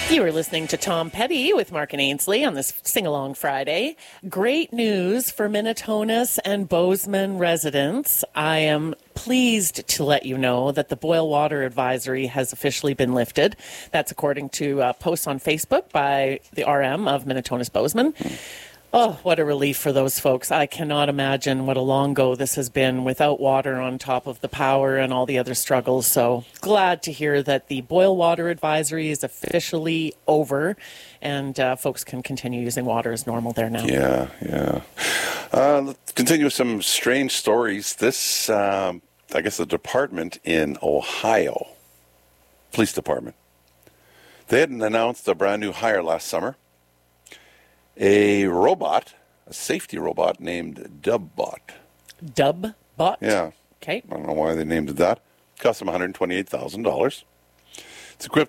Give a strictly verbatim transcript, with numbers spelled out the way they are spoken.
You are listening to Tom Petty with Mark and Ainsley on this Sing-Along Friday. Great news for Minnetonus and Bozeman residents. I am pleased to let you know that the boil water advisory has officially been lifted. That's according to uh, posts on Facebook by the R M of Minnetonus Bozeman. Oh, what a relief for those folks. I cannot imagine what a long go this has been without water on top of the power and all the other struggles. So glad to hear that the boil water advisory is officially over and uh, folks can continue using water as normal there now. Yeah, yeah. Uh, let's continue with some strange stories. This, um, I guess, the department in Ohio, police department, they had announced a brand new hire last summer. A robot, a safety robot named DubBot. DubBot? Yeah. Okay. I don't know why they named it that. Cost them one hundred twenty-eight thousand dollars. It's equipped